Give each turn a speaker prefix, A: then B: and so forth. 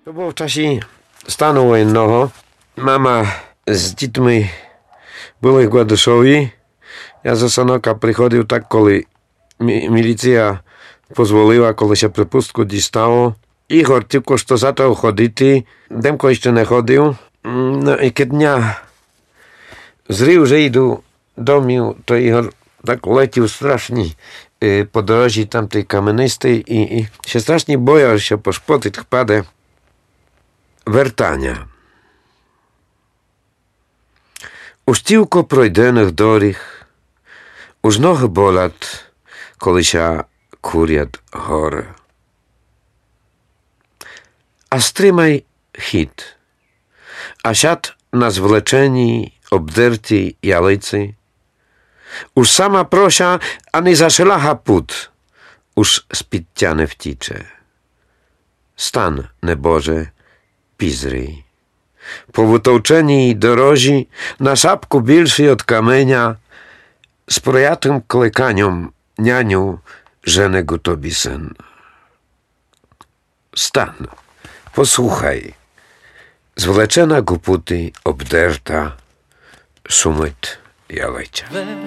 A: To było w czasie stanu wojennego. Mama z dziećmi były w Gładyszowie. Ja ze Sanoka przychodził tak, коли milicja pozwoliła, коли się przepustku dostało. I chciał, що za to chodzić. Demko jeszcze nie chodził. No i kiedy dnia zrył, że idą do mnie, to Igor tak lecił strasznie po drodze tamtej kamienistej i się strasznie bojął, że się poszpotyć wpadę wертання. Уж тільки пройдених доріг, уж ноги болять, коли ся курять гори. А стримай хід, а сяд на звлеченій, обдертій ялиці, уж сама прося, а не зашиляга пут, уж з-під тя не втіче. Стан, небоже, пізрий. Po wytouczenій dorożi, na szapku bільший od kamienia, z projatym klekaniem nianiu żenego tobie syn. Stan, posłuchaj, zwleczena guputy obderta, szumyt jalejcia.